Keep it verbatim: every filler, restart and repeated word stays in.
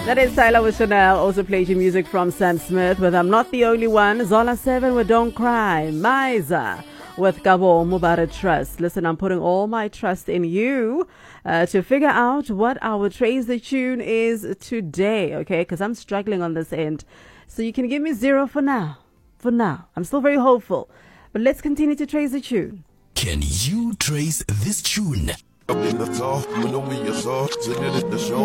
That is Tyler with Chanel. Also played your music from Sam Smith with I'm Not the Only One. Zola seven with Don't Cry. Miza with Gabo Mubara Trust. Listen, I'm putting all my trust in you uh, to figure out what our Trace the Tune is today, okay? Because I'm struggling on this end. So you can give me zero for now. For now. I'm still very hopeful. But let's continue to trace the tune. Can you trace this tune?